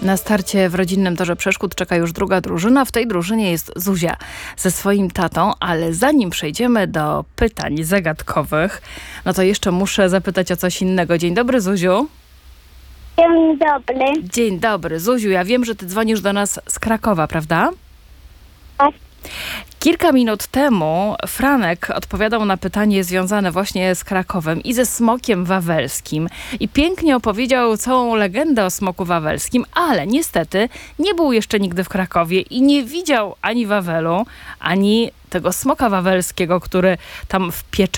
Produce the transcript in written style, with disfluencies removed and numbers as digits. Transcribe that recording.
Na starcie w rodzinnym torze przeszkód czeka już druga drużyna. W tej drużynie jest Zuzia ze swoim tatą, ale zanim przejdziemy do pytań zagadkowych, no to jeszcze muszę zapytać o coś innego. Dzień dobry, Zuziu. Dzień dobry. Dzień dobry, Zuziu. Ja wiem, że ty dzwonisz do nas z Krakowa, prawda? Tak. Kilka minut temu Franek odpowiadał na pytanie związane właśnie z Krakowem i ze smokiem wawelskim. I pięknie opowiedział całą legendę o smoku wawelskim, ale niestety nie był jeszcze nigdy w Krakowie i nie widział ani Wawelu, ani tego smoka wawelskiego, który tam w